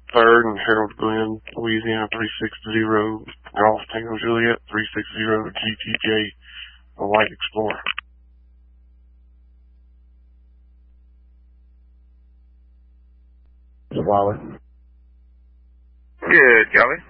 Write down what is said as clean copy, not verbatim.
3rd and Harold Glen, Louisiana 360, Golf Tango Juliet 360 GTJ, a White Explorer. Wally. Good, Kelly.